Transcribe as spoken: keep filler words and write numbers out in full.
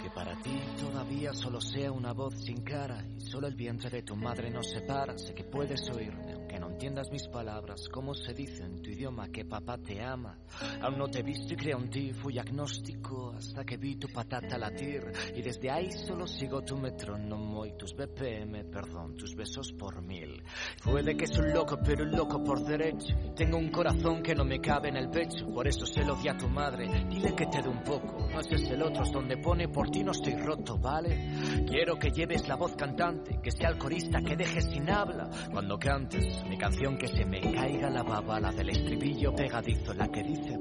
Que para ti todavía solo sea una voz sin cara y solo el vientre de tu madre nos separa. Sé que puedes oírme, aunque no entiendas mis palabras. Cómo se dice en tu idioma que papá te ama. Aún no te he visto y creo en ti, fui agnóstico hasta que vi tu patata latir. Y desde ahí solo sigo tu metrónomo y tus B P M, perdón, tus besos por mil. Puede que soy un loco, pero un loco por derecho. Y tengo un corazón que no me cabe en el pecho, por eso se lo di a tu madre. Dile que te dé un poco, no ese es el otro, es donde pone por ti no estoy roto, ¿vale? Quiero que lleves la voz cantante, que sea el corista que dejes sin habla. Cuando cantes mi canción que se me caiga la baba, la del estribillo pegadizo, la que dice